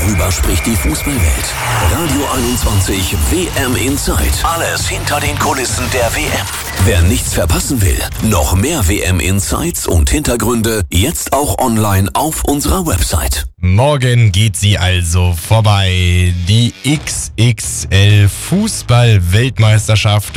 Darüber spricht die Fußballwelt. Radio 21 WM Inside. Alles hinter den Kulissen der WM. Wer nichts verpassen will, noch mehr WM Insights und Hintergründe jetzt auch online auf unserer Website. Morgen geht sie also vorbei. Die XXL Fußball-Weltmeisterschaft